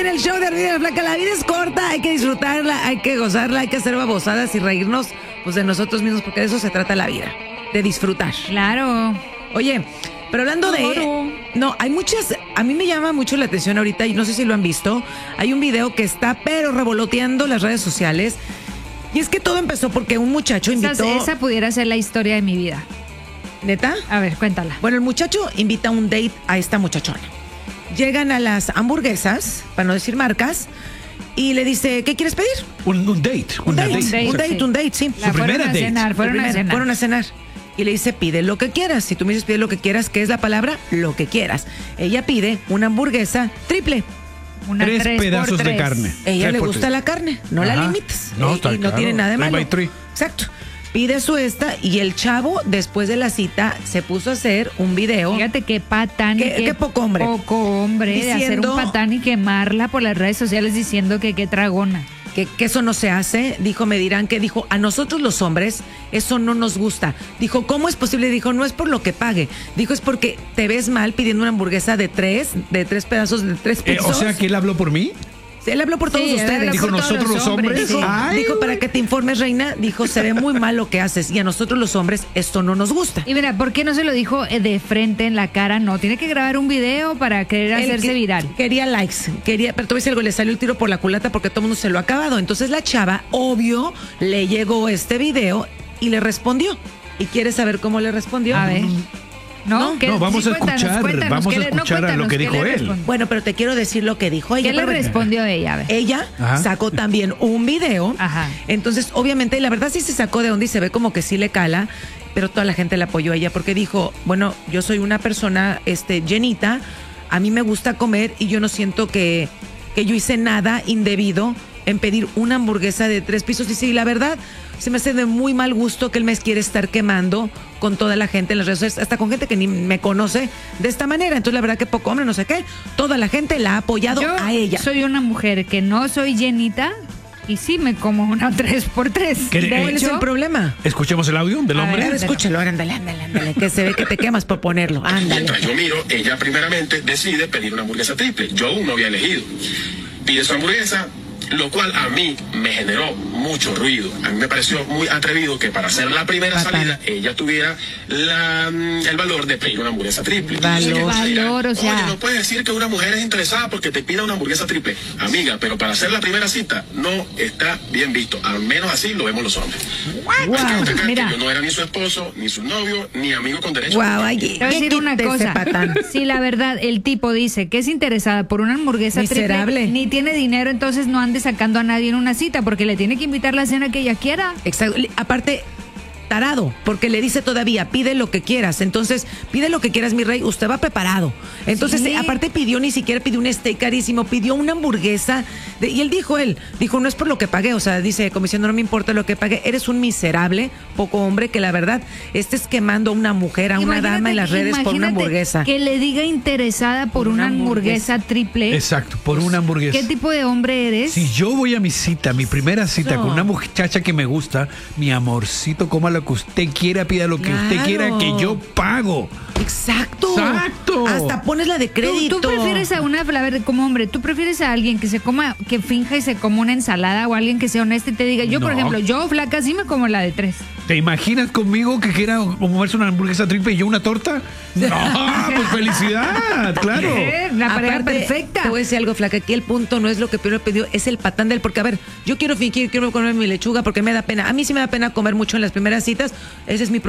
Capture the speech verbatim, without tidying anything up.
en el show de Ermita y la Flaca. La vida es corta, hay que disfrutarla, hay que gozarla, hay que hacer babosadas y reírnos pues, de nosotros mismos, porque de eso se trata la vida, de disfrutar. Claro. Oye, pero hablando Claro. de... No, hay muchas... A mí me llama mucho la atención ahorita, y no sé si lo han visto, hay un video que está pero revoloteando las redes sociales, y es que todo empezó porque un muchacho invitó... Esa, esa pudiera ser la historia de mi vida. ¿Neta? A ver, cuéntala. Bueno, el muchacho invita un date a esta muchachona. Llegan a las hamburguesas, para no decir marcas, y le dice, ¿qué quieres pedir? Un, un date. Un una date, date. un date, sí. un date, sí. La fueron primera a date. cenar, fueron Primero, a cenar. fueron a cenar. Y le dice, pide lo que quieras. Si tú me dices, pide lo que quieras, ¿qué es la palabra? Lo que quieras. Ella pide una hamburguesa triple. Una Tres tres por pedazos de tres. carne. A ella Tres le por gusta tres. la carne, no la Ajá. limites. No, Eh, está y no claro. tiene nada de Three malo. by three. Exacto. Pide su esta y el chavo, después de la cita, se puso a hacer un video. Fíjate qué patán y Qué- qué poco hombre. Poco hombre de hacer Diciendo- un patán y quemarla por las redes sociales diciendo que qué tragona. Que, que eso no se hace, dijo, me dirán que dijo, a nosotros los hombres eso no nos gusta. Dijo, ¿cómo es posible? Dijo, no es por lo que pague. Dijo, es porque te ves mal pidiendo una hamburguesa de tres, de tres pedazos, de tres Eh, pisos. o sea, que él habló por mí. Él habló por todos Sí, él ustedes. habló Dijo, por todos nosotros los hombres. Dijo, Ay, dijo, para que te informes, reina, dijo, se ve muy mal lo que haces y a nosotros los hombres esto no nos gusta. Y mira, ¿por qué no se lo dijo eh, de frente en la cara? No, tiene que grabar un video para querer Él hacerse que- viral. Quería likes, quería, pero te voy a decir algo, le salió el tiro por la culata porque todo el mundo se lo ha acabado. Entonces la chava, obvio, le llegó este video y le respondió. ¿Y quieres saber cómo le respondió? A ver. ¿No? No, ¿Qué- no, vamos sí, a cuéntanos, escuchar, cuéntanos, vamos ¿qué a le- no, escuchar a lo cuéntanos, que ¿qué dijo le él. respondió? Bueno, pero te quiero decir lo que dijo ella. ¿Qué le pero- respondió ella? A ver. Ella Ajá. sacó también un video. Ajá. Entonces, obviamente, la verdad sí se sacó de onda y se ve como que sí le cala, pero toda la gente le apoyó a ella porque dijo, bueno, yo soy una persona este, llenita, a mí me gusta comer y yo no siento que, que yo hice nada indebido en pedir una hamburguesa de tres pisos. Y sí, la verdad, se me hace de muy mal gusto que él me quiere estar quemando con toda la gente en las redes sociales, hasta con gente que ni me conoce de esta manera. Entonces, la verdad que poco hombre, no sé qué, toda la gente la ha apoyado Yo a ella. soy una mujer que no soy llenita y sí me como una tres por tres. ¿Qué- De eh, ¿Cuál es hecho, el problema? Escuchemos el audio del A hombre. ver, A ver, escúchalo, ahora, ándale, ándale, ándale, que se ve que te quemas por ponerlo, ándale. Mientras yo miro, ella primeramente decide pedir una hamburguesa triple. Yo aún no había elegido. Pide su hamburguesa, lo cual a mí me generó mucho ruido. A mí me pareció muy atrevido que para hacer la primera Fatal. salida ella tuviera la, mm, el valor de pedir una hamburguesa triple. Valor. Entonces, muchos dirán, Valor, o sea. Oye, no puedes decir que una mujer es interesada porque te pida una hamburguesa triple. Amiga, pero para hacer la primera cita no está bien visto. Al menos así lo vemos los hombres. Hay que destacar Mira. que yo no era ni su esposo, ni su novio, ni amigo con derecho. Guau, ay, te voy a decir una quítese, cosa. patán. Si la verdad el tipo dice que es interesada por una hamburguesa Miserable. triple, ni tiene dinero, entonces no ande sacando a nadie en una cita porque le tiene que invitar la cena que ella quiera. Exacto. Le- Aparte, tarado, porque le dice todavía, pide lo que quieras. Entonces, pide lo que quieras, mi rey, usted va preparado. Entonces, Sí. eh, aparte pidió, ni siquiera pidió un steak carísimo, pidió una hamburguesa. de- y él dijo, él, dijo, no es por lo que pagué. O sea, dice, como diciendo, no me importa lo que pagué. Eres un miserable, poco hombre, que la verdad, estés quemando a una mujer, a una Imagínate dama en las que- redes por una imagínate hamburguesa. Que le diga interesada por, una, hamburguesa, triple. Exacto, por una hamburguesa. ¿Qué tipo de hombre eres? Si yo voy a mi cita, mi primera cita Eso. con una muchacha que me gusta, mi amorcito, coma lo que usted quiera, pida lo que usted Claro. quiera, que yo pago. Exacto. Exacto. Hasta pones la de ¿Tú, crédito. tú prefieres a una, a ver, como hombre, tú prefieres a alguien que se coma, que finja y se coma una ensalada o alguien que sea honesto y te diga, yo por No. ejemplo, yo flaca sí me como la de tres. ¿Te imaginas conmigo que quiera comerse una hamburguesa triple y yo una torta? No, pues felicidad, claro. Eh, La pareja Aparte, perfecta. Te voy a decir algo, flaca. Aquí el punto no es lo que primero pidió, es el patán del. Porque, a ver, yo quiero fingir, quiero comer mi lechuga porque me da pena. A mí sí me da pena comer mucho en las primeras citas. Ese es mi problema.